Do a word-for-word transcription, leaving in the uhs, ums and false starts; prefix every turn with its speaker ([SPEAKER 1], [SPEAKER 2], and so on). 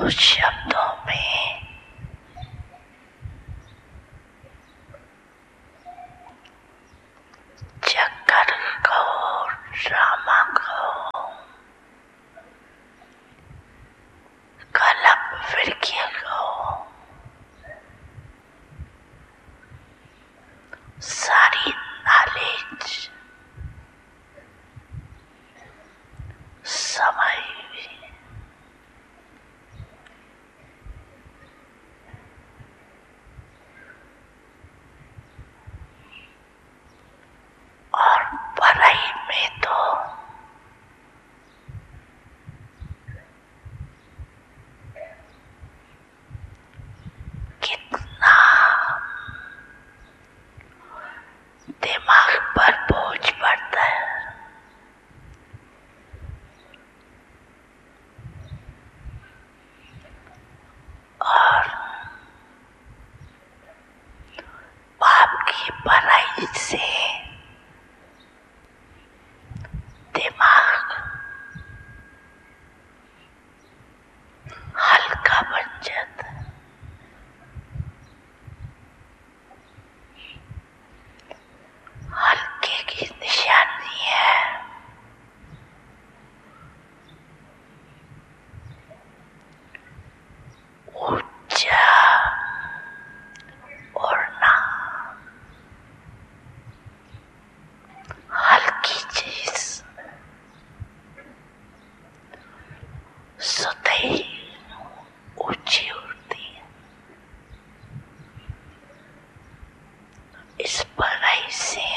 [SPEAKER 1] कुछ शब्दों में चक्कर कहो, ड्रामा कहो, कलप फिरकी कहो, सारी नॉलेज समझ और पढ़ाई में तो कितना दिमाग पर बोझ पड़ता है। और बाप की पढ़ाई से दिमाग हल्का बन जाता है। हल्के की निशानी है ऊंचा उड़ना। हल्की चीज सतही ऊंची उड़ती है। इस पढ़ाई से